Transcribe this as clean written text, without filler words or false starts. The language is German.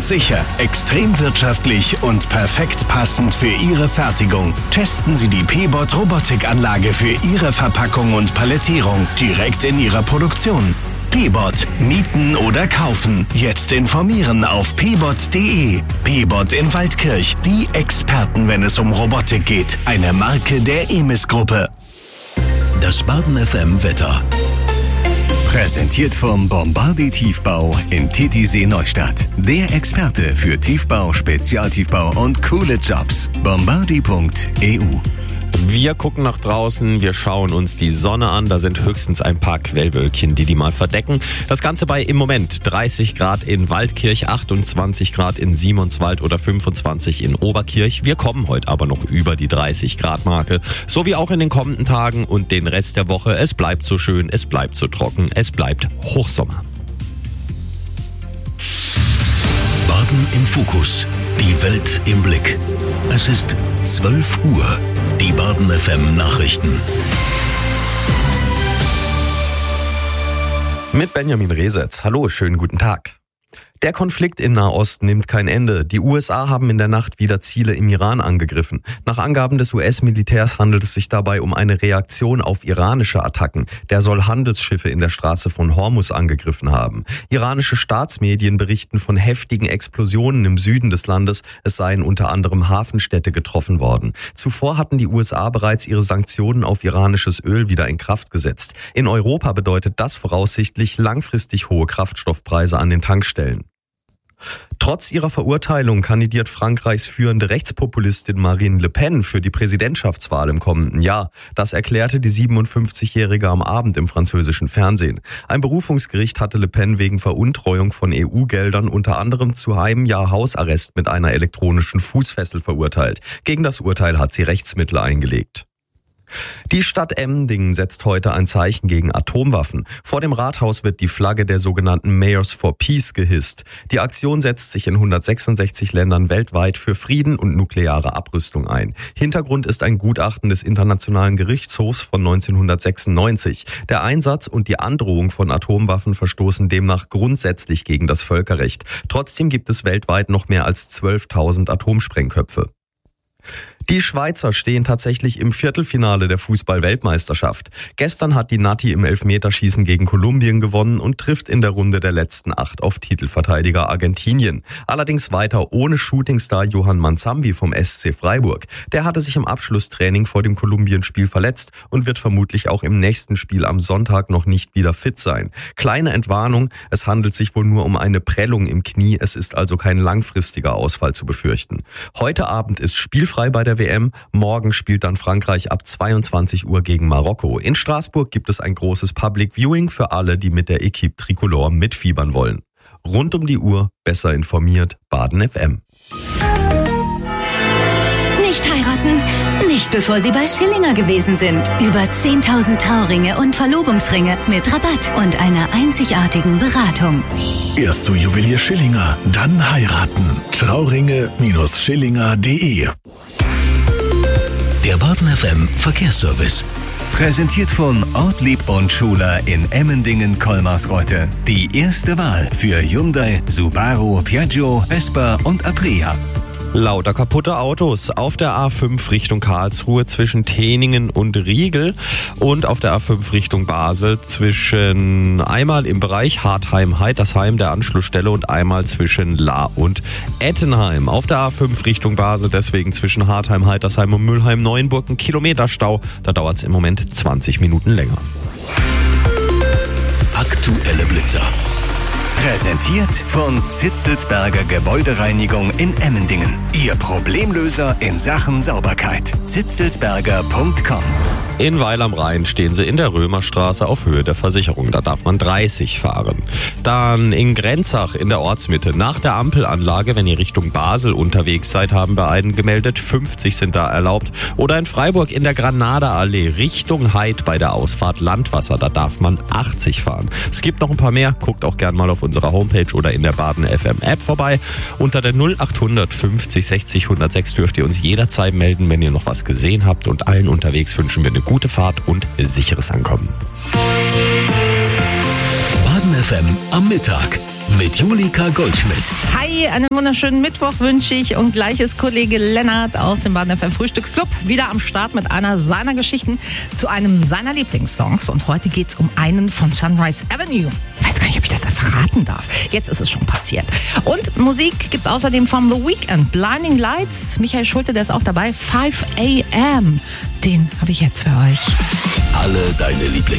absolut sicher, extrem wirtschaftlich und perfekt passend für Ihre Fertigung. Testen Sie die P-Bot Robotikanlage für Ihre Verpackung und Palettierung direkt in Ihrer Produktion. P-Bot. Mieten oder kaufen. Jetzt informieren auf pbot.de. P-Bot in Waldkirch. Die Experten, wenn es um Robotik geht. Eine Marke der EMIS-Gruppe. Das Baden FM Wetter. Präsentiert vom Bombardier Tiefbau in Titisee Neustadt. Der Experte für Tiefbau, Spezialtiefbau und coole Jobs. Bombardier.eu. Wir gucken nach draußen, wir schauen uns die Sonne an. Da sind höchstens ein paar Quellwölkchen, die mal verdecken. Das Ganze bei im Moment 30 Grad in Waldkirch, 28 Grad in Simonswald oder 25 in Oberkirch. Wir kommen heute aber noch über die 30 Grad Marke. So wie auch in den kommenden Tagen und den Rest der Woche. Es bleibt so schön, es bleibt so trocken, es bleibt Hochsommer. Baden im Fokus. Die Welt im Blick. Es ist 12 Uhr. Die Baden FM Nachrichten. Mit Benjamin Resetz. Hallo, schönen guten Tag. Der Konflikt im Nahosten nimmt kein Ende. Die USA haben in der Nacht wieder Ziele im Iran angegriffen. Nach Angaben des US-Militärs handelt es sich dabei um eine Reaktion auf iranische Attacken. Der soll Handelsschiffe in der Straße von Hormuz angegriffen haben. Iranische Staatsmedien berichten von heftigen Explosionen im Süden des Landes. Es seien unter anderem Hafenstädte getroffen worden. Zuvor hatten die USA bereits ihre Sanktionen auf iranisches Öl wieder in Kraft gesetzt. In Europa bedeutet das voraussichtlich langfristig hohe Kraftstoffpreise an den Tankstellen. Trotz ihrer Verurteilung kandidiert Frankreichs führende Rechtspopulistin Marine Le Pen für die Präsidentschaftswahl im kommenden Jahr. Das erklärte die 57-Jährige am Abend im französischen Fernsehen. Ein Berufungsgericht hatte Le Pen wegen Veruntreuung von EU-Geldern unter anderem zu einem Jahr Hausarrest mit einer elektronischen Fußfessel verurteilt. Gegen das Urteil hat sie Rechtsmittel eingelegt. Die Stadt Emmendingen setzt heute ein Zeichen gegen Atomwaffen. Vor dem Rathaus wird die Flagge der sogenannten Mayors for Peace gehisst. Die Aktion setzt sich in 166 Ländern weltweit für Frieden und nukleare Abrüstung ein. Hintergrund ist ein Gutachten des Internationalen Gerichtshofs von 1996. Der Einsatz und die Androhung von Atomwaffen verstoßen demnach grundsätzlich gegen das Völkerrecht. Trotzdem gibt es weltweit noch mehr als 12.000 Atomsprengköpfe. Die Schweizer stehen tatsächlich im Viertelfinale der Fußball-Weltmeisterschaft. Gestern hat die Nati im Elfmeterschießen gegen Kolumbien gewonnen und trifft in der Runde der letzten 8 auf Titelverteidiger Argentinien. Allerdings weiter ohne Shootingstar Johann Manzambi vom SC Freiburg. Der hatte sich im Abschlusstraining vor dem Kolumbien-Spiel verletzt und wird vermutlich auch im nächsten Spiel am Sonntag noch nicht wieder fit sein. Kleine Entwarnung, es handelt sich wohl nur um eine Prellung im Knie. Es ist also kein langfristiger Ausfall zu befürchten. Heute Abend ist spielfrei bei der WM. Morgen spielt dann Frankreich ab 22 Uhr gegen Marokko. In Straßburg gibt es ein großes Public Viewing für alle, die mit der Equipe Tricolore mitfiebern wollen. Rund um die Uhr, besser informiert, Baden FM. Nicht heiraten, nicht bevor Sie bei Schillinger gewesen sind. Über 10.000 Trauringe und Verlobungsringe mit Rabatt und einer einzigartigen Beratung. Erst zu Juwelier Schillinger, dann heiraten. Trauringe-Schillinger.de. Der Baden FM Verkehrsservice. Präsentiert von Ortlieb und Schuler in Emmendingen-Kolmarsreuth. Die erste Wahl für Hyundai, Subaru, Piaggio, Vespa und Aprea. Lauter kaputte Autos auf der A5 Richtung Karlsruhe zwischen Teningen und Riegel und auf der A5 Richtung Basel zwischen einmal im Bereich Hartheim-Heitersheim, der Anschlussstelle, und einmal zwischen Lahr und Ettenheim. Auf der A5 Richtung Basel deswegen zwischen Hartheim-Heitersheim und Mülheim-Neuenburg ein Kilometer Stau. Da dauert es im Moment 20 Minuten länger. Aktuelle Blitzer. Präsentiert von Zitzelsberger Gebäudereinigung in Emmendingen. Ihr Problemlöser in Sachen Sauberkeit. zitzelsberger.com. In Weil am Rhein stehen sie in der Römerstraße auf Höhe der Versicherung. Da darf man 30 fahren. Dann in Grenzach in der Ortsmitte nach der Ampelanlage, wenn ihr Richtung Basel unterwegs seid, haben wir einen gemeldet. 50 sind da erlaubt. Oder in Freiburg in der Granada-Allee Richtung Heid bei der Ausfahrt Landwasser. Da darf man 80 fahren. Es gibt noch ein paar mehr. Guckt auch gerne mal auf unserer Homepage oder in der Baden FM App vorbei. Unter der 0800 50 60 106 dürft ihr uns jederzeit melden, wenn ihr noch was gesehen habt. Und allen unterwegs wünschen wir eine gute Fahrt und sicheres Ankommen. Baden FM am Mittag. mit Julika Goldschmidt. Hi, einen wunderschönen Mittwoch wünsche ich und gleich ist Kollege Lennart aus dem Baden FM Frühstücksclub wieder am Start mit einer seiner Geschichten zu einem seiner Lieblingssongs und heute geht's um einen von Sunrise Avenue. Ich weiß gar nicht, ob ich das da verraten darf. Jetzt ist es schon passiert. Und Musik gibt's außerdem vom The Weeknd, Blinding Lights, Michael Schulte, der ist auch dabei, 5 AM. Den habe ich jetzt für euch. Alle deine Lieblings